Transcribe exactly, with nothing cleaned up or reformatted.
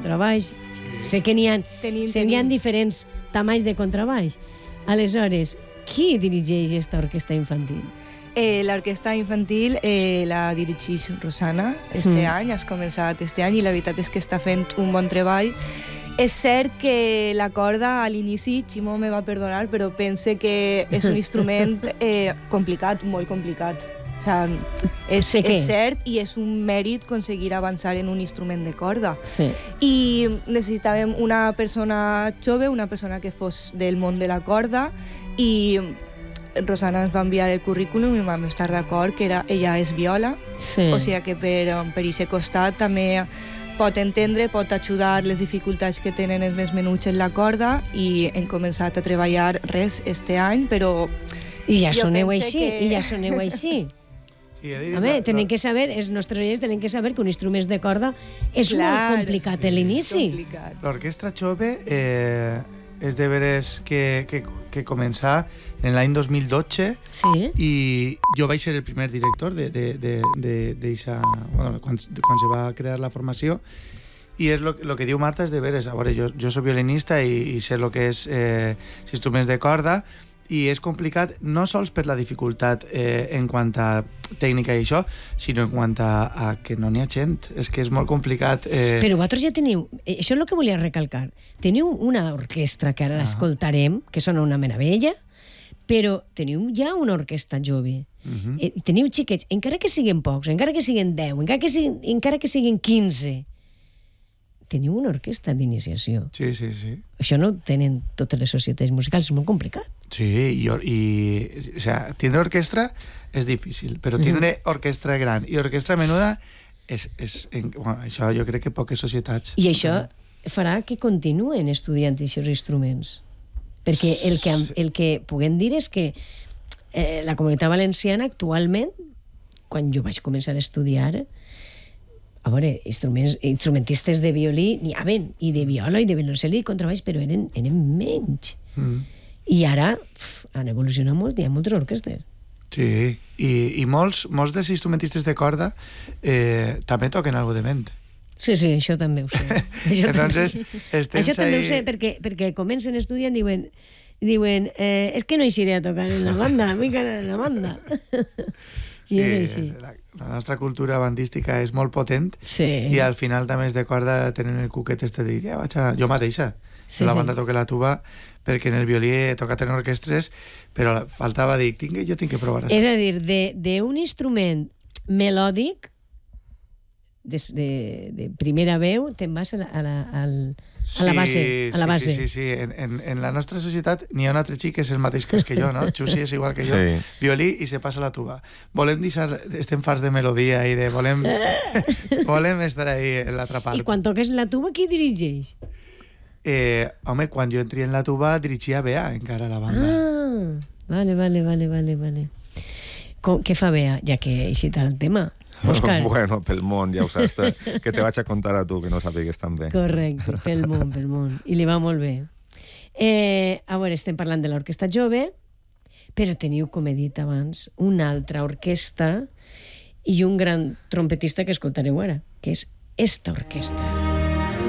contrabaix. Sé que n'hi ha, Tenim, sé n'hi ha tenim. diferents tamalls de contrabaix. Aleshores, qui dirigeix aquesta orquestra infantil? Eh, L'orquestra infantil eh, la dirigeix Rosana este Mm. any, has començat este any, i la veritat és que està fent un bon treball. És cert que la corda a l'inici, Ximo me va perdonar, però pense que és un instrument eh, complicat, molt complicat. O sigui, és, Sé què és és. cert i és un mèrit aconseguir avançar en un instrument de corda. Sí. I necessitàvem una persona jove, una persona que fos del món de la corda, i Rosana ens va enviar el currículum i vam estar d'acord que era, ella és viola, Sí. o sigui que per, per aquest costat també pot entendre, pot ajudar les dificultats que tenen els més menuts en la corda, i hem començat a treballar res este any, però I ja jo soneu pense així, que- i ja soneu així. Sí, he dit, A veure, la- tenen la- que saber, els nostres oients tenen que saber que un instrument de corda és Clar, molt complicat a l'inici. complicat. L'orquestra jove eh, és de veres que, que, que començà en l'any dos mil dotze Sí. i jo vaig ser el primer director de, de, de, de, d'eixa, bueno, quan, quan se va crear la formació, i és lo, lo que diu Marta és de veres. A veure, jo, jo soc violinista i, i sé el que és eh, instruments de corda, i és complicat no sols per la dificultat eh, en quant a tècnica i això, sinó en quant a, a que no n'hi ha gent. És que és molt complicat. Eh... Però vosaltres ja teniu... eh, Això és el que volia recalcar. Teniu una orquestra que ara l'escoltarem, que sona una meravella, però teniu ja una orquestra jove. Uh-huh. Eh, teniu xiquets, encara que siguin pocs, encara que siguin deu, encara que siguin, encara que siguin quinze, teniu una orquestra d'iniciació. Sí, sí, sí. Això no ho tenen totes les societats musicals, és molt complicat. Sí, i, i o sea, tindre orquestra és difícil, però tindre orquestra gran i orquestra menuda és, és, en, bueno, això jo crec que poques societats. I això farà que continuen estudiant aquests instruments. Perquè el que, el que puguem dir és que eh, la Comunitat Valenciana actualment, quan jo vaig començar a estudiar, a veure, instruments, instrumentistes de violí n'hi havien, i de viola, i de violoncel, i de contrabaix, però eren, eren menys. Mm. I ara pf, han evolucionat molt, hi ha moltes orquestres. Sí, i, i molts, molts dels instrumentistes de corda eh, també toquen algo de vent. Sí, sí, això també ho sé. Això Entonces, també, estem això també ho ahí- sé, perquè, perquè comencen estudiant, diuen, diuen eh, és que no iré a tocar en la banda, a mi que en la banda. I és així. la, la nostra cultura bandística és molt potent, Sí. i al final també els de corda tenen el cuquet este de dir, ja vaig a... Jo mateixa, Sí, sí, la sí. banda toca la tuba, perquè en el violí he tocat en orquestres, però faltava dir, tinc, jo tinc que provar això. És a dir, de- d'un instrument melòdic, de, de, de primera veu, te'n vas a la, a la, al, a la base. A la base. Sí, sí, sí. En, en, en la nostra societat n'hi ha un altre xic que és el mateix cas que jo, no? Xusi és igual que jo. Sí. Violí i se passa la tuba. Volem deixar... Estem farts de melodia i de... Volem, volem estar ahí en l'altra part. I quan toques la tuba, qui dirigeix? Eh, home, quan jo entri en la tuba dirigia Bea encara la banda. Ah, vale, vale, vale, vale, vale. Com, què fa Bea, ja que he citat el tema? Òscar. Bueno, pel món, ja ho saps, te- que te vaig a contar a tu, que no sàpigues tan bé. Correcte, pel món, pel món. I li va molt bé. Eh, a veure, estem parlant de l'orquestra jove, però teniu, com he dit abans, una altra orquestra i un gran trompetista que escoltareu ara, que és esta orquestra.